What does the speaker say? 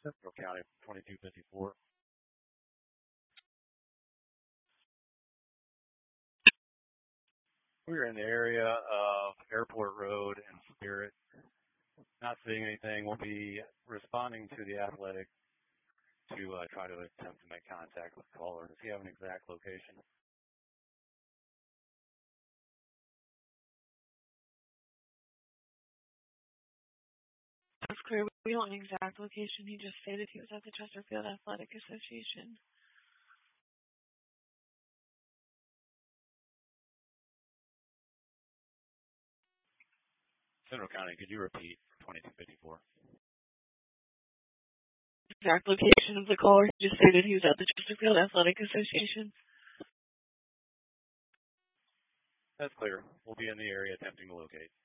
Central County 2254. We're in the area of Airport Road and Spirit. Not seeing anything. We'll be responding to the Athletic to try to attempt to make contact with the caller. Does he have an exact location? That's clear. We don't have an exact location. He just stated he was at the Chesterfield Athletic Association. Central County, could you repeat 2254? Exact location of the caller. He just stated he was at the Chesterfield Athletic Association. That's clear. We'll be in the area attempting to locate.